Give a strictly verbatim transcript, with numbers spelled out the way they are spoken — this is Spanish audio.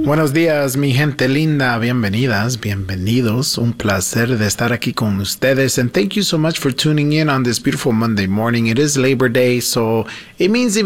Buenos días, mi gente linda. Bienvenidas, bienvenidos. Un placer de estar aquí con ustedes. And thank you so much for tuning in on this beautiful Monday morning. It is Labor Day, so it means